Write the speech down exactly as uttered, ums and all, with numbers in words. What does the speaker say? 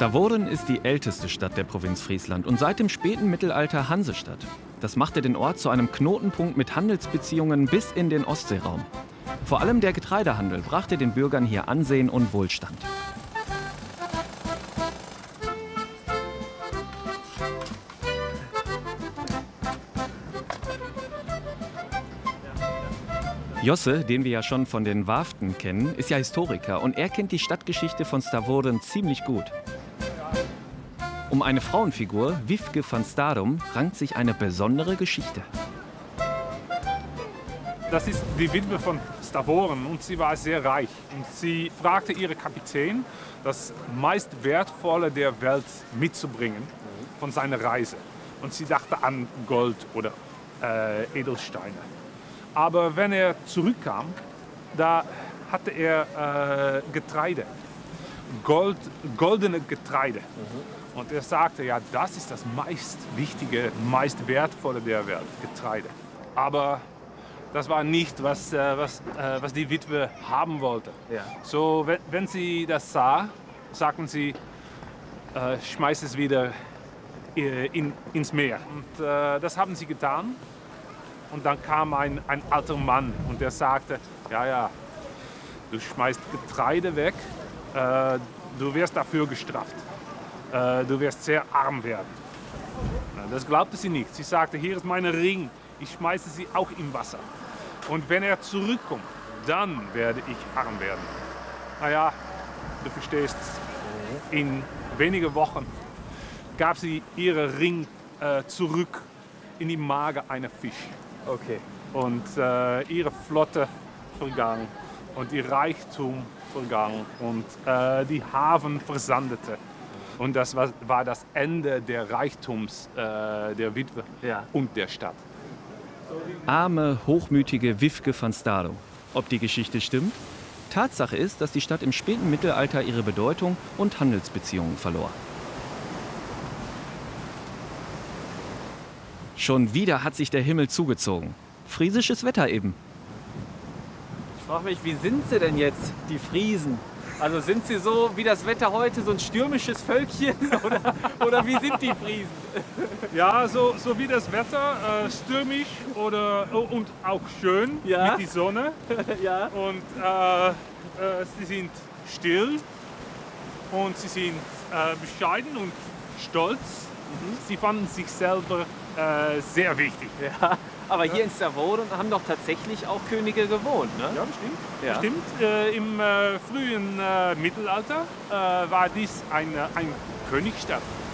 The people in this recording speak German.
Stavoren ist die älteste Stadt der Provinz Friesland und seit dem späten Mittelalter Hansestadt. Das machte den Ort zu einem Knotenpunkt mit Handelsbeziehungen bis in den Ostseeraum. Vor allem der Getreidehandel brachte den Bürgern hier Ansehen und Wohlstand. Josse, den wir ja schon von den Warften kennen, ist ja Historiker und er kennt die Stadtgeschichte von Stavoren ziemlich gut. Um eine Frauenfigur, Wifke van Starum, rankt sich eine besondere Geschichte. Das ist die Witwe von Stavoren und sie war sehr reich. Und sie fragte ihren Kapitän, das meist Wertvolle der Welt mitzubringen von seiner Reise. Und sie dachte an Gold oder äh, Edelsteine. Aber wenn er zurückkam, da hatte er äh, Getreide, Gold, goldene Getreide. Mhm. Und er sagte, ja, das ist das meist wichtige, meist wertvolle der Welt, Getreide. Aber das war nicht, was, äh, was, äh, was die Witwe haben wollte. Ja. So, wenn, wenn sie das sah, sagten sie, äh, schmeiß es wieder äh, in, ins Meer. Und äh, das haben sie getan. Und dann kam ein, ein alter Mann und der sagte, ja, ja, du schmeißt Getreide weg, äh, du wirst dafür gestraft. Äh, du wirst sehr arm werden. Das glaubte sie nicht. Sie sagte, hier ist mein Ring, ich schmeiße sie auch im Wasser. Und wenn er zurückkommt, dann werde ich arm werden. Naja, du verstehst, in wenigen Wochen gab sie ihren Ring äh, zurück in die Magen eines Fisches. Okay. Und äh, ihre Flotte vergangen und ihr Reichtum vergangen und äh, die Hafen versandete. Und das war, war das Ende der Reichtums äh, der Witwe ja. und der Stadt. Arme, hochmütige Wifke van Starum. Ob die Geschichte stimmt? Tatsache ist, dass die Stadt im späten Mittelalter ihre Bedeutung und Handelsbeziehungen verlor. Schon wieder hat sich der Himmel zugezogen. Friesisches Wetter eben. Ich frage mich, wie sind sie denn jetzt, die Friesen? Also sind sie so wie das Wetter heute, so ein stürmisches Völkchen? Oder, oder wie sind die Friesen? Ja, so, so wie das Wetter, äh, stürmisch oder, und auch schön ja. mit der Sonne. ja. Und äh, äh, sie sind still und sie sind äh, bescheiden und stolz. Mhm. Sie fanden sich selber Äh, sehr wichtig. Ja, aber hier ja. in Stavoren haben doch tatsächlich auch Könige gewohnt, ne? Ja, bestimmt. Ja. bestimmt. Äh, Im äh, frühen äh, Mittelalter äh, war dies eine, eine Königsstadt.